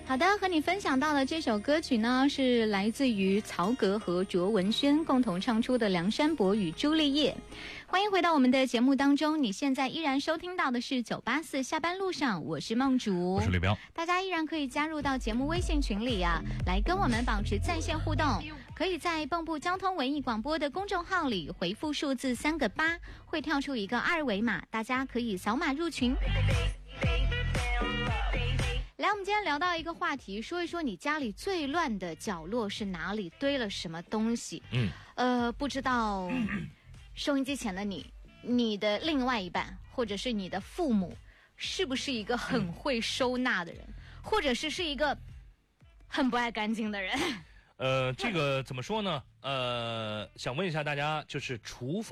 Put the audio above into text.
好的，和你分享到的这首歌曲呢，是来自于曹格和卓文萱共同唱出的《梁山伯与朱丽叶》。欢迎回到我们的节目当中，你现在依然收听到的是984下班路上，我是梦竹， 我是李彪。 大家依然可以加入到节目微信群里啊，来跟我们保持在线互动。可以在蚌埠交通文艺广播的公众号里回复数字3个8，会跳出一个2维码，大家可以扫码入群。来，我们今天聊到一个话题，说一说你家里最乱的角落是哪里，堆了什么东西。不知道收音机前的你的另外一半或者是你的父母是不是一个很会收纳的人，或者是一个很不爱干净的人？ 这个怎么说呢？想问一下大家，就是厨房